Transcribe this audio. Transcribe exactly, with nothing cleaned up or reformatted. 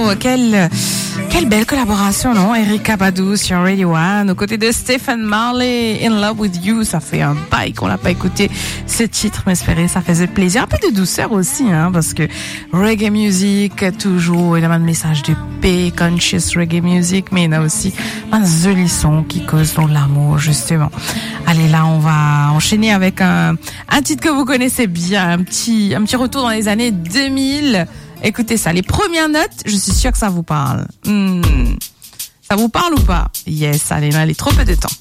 Wow, quelle, quelle belle collaboration, non? Erykah Badu sur Radio One, aux côtés de Stephen Marley, In Love With You. Ça fait un bail qu'on l'a pas écouté, ce titre, mais espérez, ça faisait plaisir. Un peu de douceur aussi, hein, parce que reggae music, toujours, il y a un message de paix, conscious reggae music, mais il y a aussi un joli son qui cause donc l'amour, justement. Allez, là, on va enchaîner avec un, un titre que vous connaissez bien, un petit, un petit retour dans les années deux mille. Écoutez ça, les premières notes, je suis sûre que ça vous parle. Hmm. Ça vous parle ou pas? Yes, allez, là, il est trop peu de temps.